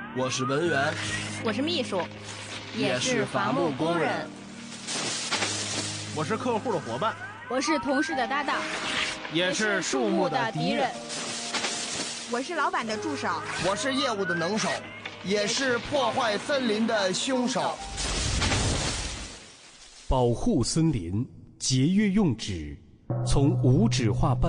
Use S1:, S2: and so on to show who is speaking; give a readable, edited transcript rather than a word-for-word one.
S1: 我是文员，
S2: 我是秘书，
S1: 也是伐木工人。
S3: 我是客户的伙伴，
S4: 我是同事的搭档，
S3: 也是树木的敌人。
S5: 我是老板的助手，
S6: 我是业务的能手，也是破坏森林的凶手。
S7: 保护森林，节约用纸，从无纸化